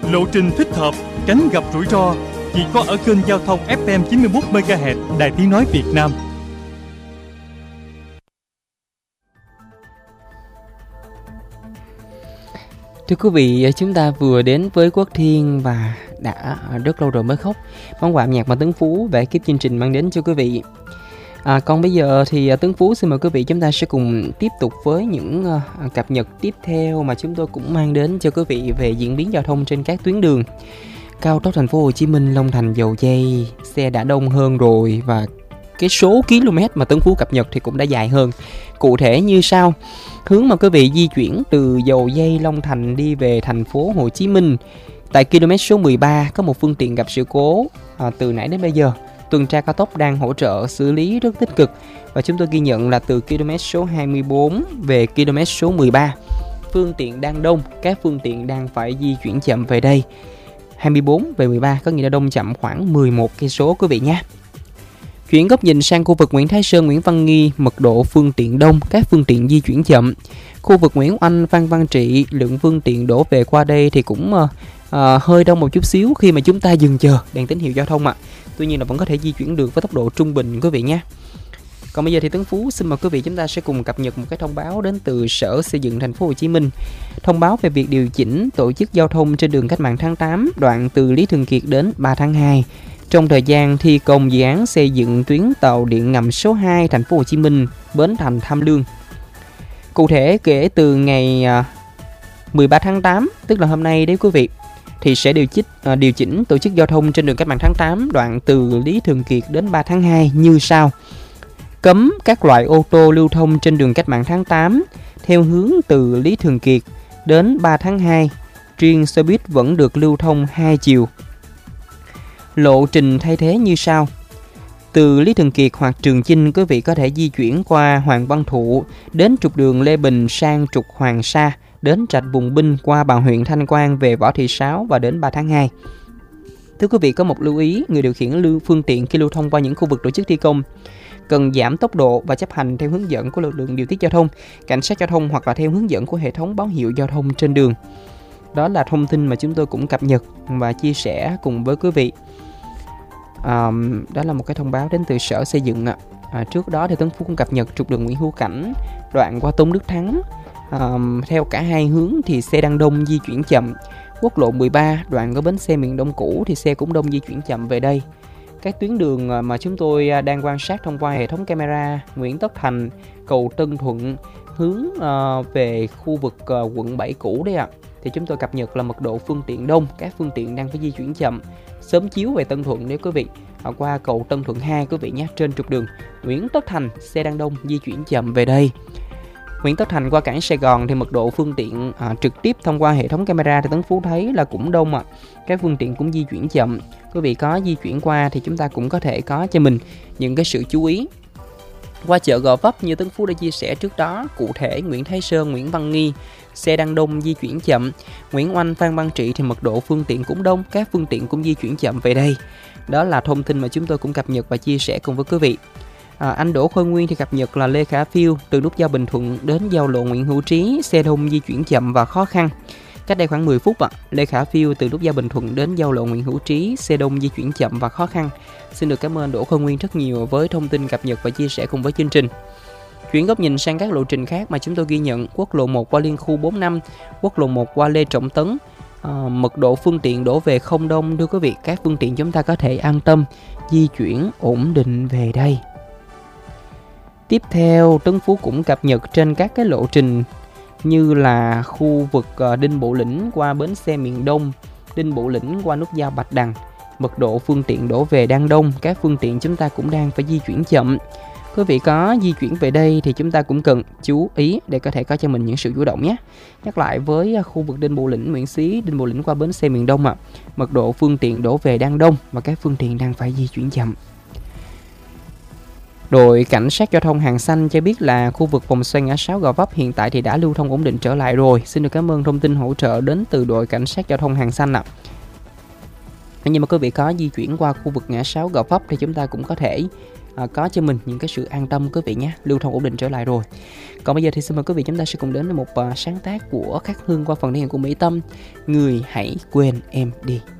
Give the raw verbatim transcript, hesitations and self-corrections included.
Lộ trình thích hợp, tránh gặp rủi ro chỉ có ở kênh giao thông ép em chín mươi mốt mê ga héc Đài Tiếng nói Việt Nam. Thưa quý vị, chúng ta vừa đến với Quốc Thiên và đã rất lâu rồi mới khóc. Món quà âm nhạc mà Tuấn Phú và ekip chương trình mang đến cho quý vị. À, còn bây giờ thì Tuấn Phú xin mời quý vị chúng ta sẽ cùng tiếp tục với những uh, cập nhật tiếp theo mà chúng tôi cũng mang đến cho quý vị về diễn biến giao thông trên các tuyến đường. Cao tốc thành phố Hồ Chí Minh Long Thành Dầu Giây xe đã đông hơn rồi và cái số km mà Tuấn Phú cập nhật thì cũng đã dài hơn. Cụ thể như sau: hướng mà quý vị di chuyển từ Dầu Giây Long Thành đi về thành phố Hồ Chí Minh, tại km số mười ba có một phương tiện gặp sự cố. À, từ nãy đến bây giờ tuần tra cao tốc đang hỗ trợ xử lý rất tích cực và chúng tôi ghi nhận là từ km số hai mươi bốn về km số mười ba phương tiện đang đông, các phương tiện đang phải di chuyển chậm về đây. hai mươi bốn về mười ba có nghĩa là đông chậm khoảng mười một cây số quý vị nhé. Chuyển góc nhìn sang khu vực Nguyễn Thái Sơn, Nguyễn Văn Nghi, mật độ phương tiện đông, các phương tiện di chuyển chậm. Khu vực Nguyễn Oanh, Phan Văn Trị, lượng phương tiện đổ về qua đây thì cũng uh, uh, hơi đông một chút xíu khi mà chúng ta dừng chờ đèn tín hiệu giao thông ạ. À. Tuy nhiên là vẫn có thể di chuyển được với tốc độ trung bình quý vị nhé. Còn bây giờ thì Tuấn Phú xin mời quý vị chúng ta sẽ cùng cập nhật một cái thông báo đến từ Sở Xây dựng Thành phố Hồ Chí Minh. Thông báo về việc điều chỉnh tổ chức giao thông trên đường Cách mạng tháng tám, đoạn từ Lý Thường Kiệt đến ba tháng hai. Trong thời gian thi công dự án xây dựng tuyến tàu điện ngầm số hai Thành phố Hồ Chí Minh Bến Thành Tham Lương. Cụ thể kể từ ngày mười ba tháng tám, tức là hôm nay đấy quý vị, thì sẽ điều chỉnh điều chỉnh tổ chức giao thông trên đường Cách mạng tháng tám, đoạn từ Lý Thường Kiệt đến ba tháng hai như sau: cấm các loại ô tô lưu thông trên đường Cách mạng tháng tám theo hướng từ Lý Thường Kiệt đến ba tháng hai, riêng xe buýt vẫn được lưu thông hai chiều. Lộ trình thay thế như sau: từ Lý Thường Kiệt hoặc Trường Chinh, quý vị có thể di chuyển qua Hoàng Văn Thụ đến trục đường Lê Bình sang trục Hoàng Sa, đến Rạch Bùng Binh qua Bà huyện Thanh Quan về Võ Thị Sáu và đến ba tháng hai. Thưa quý vị, có một lưu ý: người điều khiển lưu phương tiện khi lưu thông qua những khu vực tổ chức thi công cần giảm tốc độ và chấp hành theo hướng dẫn của lực lượng điều tiết giao thông, cảnh sát giao thông hoặc là theo hướng dẫn của hệ thống báo hiệu giao thông trên đường. Đó là thông tin mà chúng tôi cũng cập nhật và chia sẻ cùng với quý vị. À, đó là một cái thông báo đến từ Sở Xây dựng ạ. À, trước đó thì Tuấn Phú cũng cập nhật trục đường Nguyễn Hữu Cảnh đoạn qua Tôn Đức Thắng. À, theo cả hai hướng thì xe đang đông di chuyển chậm. Quốc lộ mười ba đoạn có bến xe miền Đông cũ thì xe cũng đông di chuyển chậm về đây. Các tuyến đường mà chúng tôi đang quan sát thông qua hệ thống camera: Nguyễn Tất Thành, cầu Tân Thuận, hướng uh, về khu vực uh, quận bảy cũ đấy ạ. Thì chúng tôi cập nhật là mật độ phương tiện đông, các phương tiện đang phải di chuyển chậm. Sớm chiếu về Tân Thuận nếu quý vị ở qua cầu Tân Thuận hai quý vị nhé, trên trục đường Nguyễn Tất Thành xe đang đông di chuyển chậm về đây. Nguyễn Tất Thành qua cảng Sài Gòn thì mật độ phương tiện à, trực tiếp thông qua hệ thống camera thì Tuấn Phú thấy là cũng đông ạ. À. Các phương tiện cũng di chuyển chậm. Quý vị có di chuyển qua thì chúng ta cũng có thể có cho mình những cái sự chú ý. Qua chợ Gò Vấp như Tuấn Phú đã chia sẻ trước đó, cụ thể Nguyễn Thái Sơn, Nguyễn Văn Nghi xe đang đông di chuyển chậm. Nguyễn Oanh, Phan Văn Trị thì mật độ phương tiện cũng đông, các phương tiện cũng di chuyển chậm về đây. Đó là thông tin mà chúng tôi cũng cập nhật và chia sẻ cùng với quý vị. À, anh Đỗ Khôi Nguyên thì cập nhật là Lê Khả Phiêu từ nút giao Bình Thuận đến giao lộ Nguyễn Hữu Trí xe đông di chuyển chậm và khó khăn. Cách đây khoảng mười phút ạ, à, Lê Khả Phiêu từ nút giao Bình Thuận đến giao lộ Nguyễn Hữu Trí xe đông di chuyển chậm và khó khăn. Xin được cảm ơn Đỗ Khôi Nguyên rất nhiều với thông tin cập nhật và chia sẻ cùng với chương trình. Chuyển góc nhìn sang các lộ trình khác mà chúng tôi ghi nhận: quốc lộ một qua Liên Khu bốn năm, quốc lộ một qua Lê Trọng Tấn. À, mật độ phương tiện đổ về không đông, thưa quý vị, các phương tiện chúng ta có thể an tâm di chuyển ổn định về đây. Tiếp theo, Tuấn Phú cũng cập nhật trên các cái lộ trình như là khu vực Đinh Bộ Lĩnh qua bến xe miền Đông, Đinh Bộ Lĩnh qua nút giao Bạch Đằng. Mật độ phương tiện đổ về đang đông, các phương tiện chúng ta cũng đang phải di chuyển chậm. Quý vị có di chuyển về đây thì chúng ta cũng cần chú ý để có thể có cho mình những sự chủ động nhé. Nhắc lại với khu vực Đinh Bộ Lĩnh, Nguyễn Xí, Đinh Bộ Lĩnh qua bến xe miền Đông ạ. À. Mật độ phương tiện đổ về đang đông và các phương tiện đang phải di chuyển chậm. Đội cảnh sát giao thông Hàng Xanh cho biết là khu vực vòng xoay ngã sáu Gò Vấp hiện tại thì đã lưu thông ổn định trở lại rồi. Xin được cảm ơn thông tin hỗ trợ đến từ đội cảnh sát giao thông Hàng Xanh ạ. À. Nhưng mà quý vị có di chuyển qua khu vực ngã sáu Gò Vấp thì chúng ta cũng có thể à, có cho mình những cái sự an tâm quý vị nhé, lưu thông ổn định trở lại rồi. Còn bây giờ thì xin mời quý vị chúng ta sẽ cùng đến với một uh, sáng tác của Khắc Hương qua phần thể hiện của Mỹ Tâm, Người Hãy Quên Em Đi.